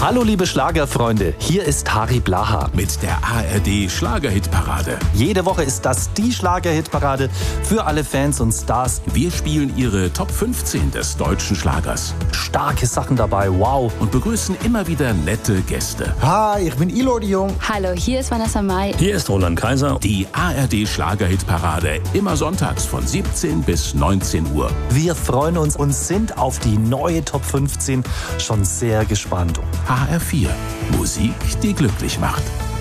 Hallo liebe Schlagerfreunde, hier ist Harry Blaha. Mit der ARD Schlagerhitparade. Jede Woche ist das die Schlagerhitparade für alle Fans und Stars. Wir spielen Ihre Top 15 des deutschen Schlagers. Starke Sachen dabei, wow. Und begrüßen immer wieder nette Gäste. Hi, ich bin Ilo de Jong. Hallo, hier ist Vanessa Mai. Hier ist Roland Kaiser. Die ARD Schlagerhitparade, immer sonntags von 17 bis 19 Uhr. Wir freuen uns und sind auf die neue Top 15 schon sehr gespannt. HR4, Musik, die glücklich macht.